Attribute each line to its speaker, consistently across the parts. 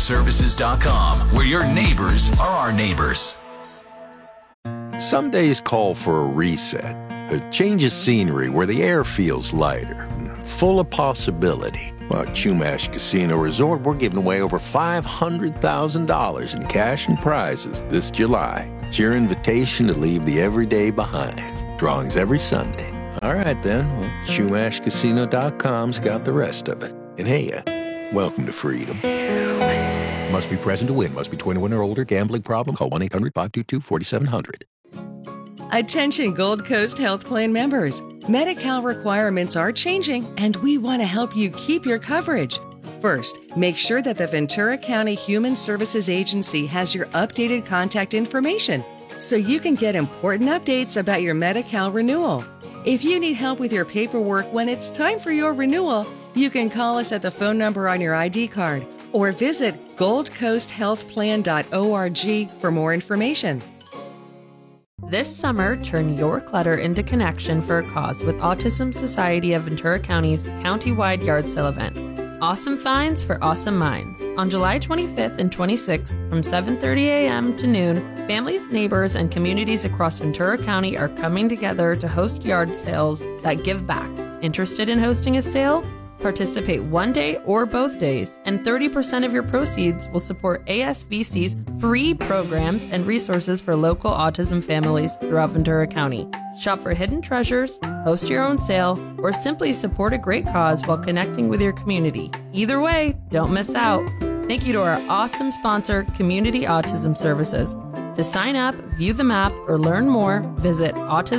Speaker 1: AutismServices.com, where your neighbors are our neighbors.
Speaker 2: Some days call for a reset, a change of scenery where the air feels lighter, full of possibility. Well, at Chumash Casino Resort, we're giving away over $500,000 in cash and prizes this July. It's your invitation to leave the everyday behind. Drawings every Sunday. All right, then. Well, ChumashCasino.com's got the rest of it. And hey, welcome to freedom. Must be present to win. Must be 21 or older. Gambling problem? Call 1-800-522-4700.
Speaker 3: Attention Gold Coast Health Plan members. Medi-Cal requirements are changing, and we want to help you keep your coverage. First, make sure that the Ventura County Human Services Agency has your updated contact information so you can get important updates about your Medi-Cal renewal. If you need help with your paperwork when it's time for your renewal, you can call us at the phone number on your ID card or visit goldcoasthealthplan.org for more information.
Speaker 4: This summer, turn your clutter into connection for a cause with Autism Society of Ventura County's countywide yard sale event. Awesome Finds for Awesome Minds. On July 25th and 26th from 7:30 a.m. to noon, families, neighbors, and communities across Ventura County are coming together to host yard sales that give back. Interested in hosting a sale? Participate one day or both days, and 30% of your proceeds will support ASVC's free programs and resources for local autism families throughout Ventura County. Shop for hidden treasures, host your own sale, or simply support a great cause while connecting with your community. Either way, don't miss out. Thank you to our awesome sponsor, Community Autism Services. To sign up, view the map, or learn more, visit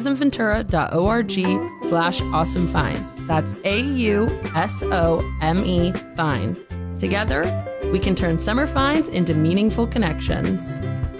Speaker 4: autismventura.org/awesomefinds. That's AUSOME finds. Together, we can turn summer finds into meaningful connections.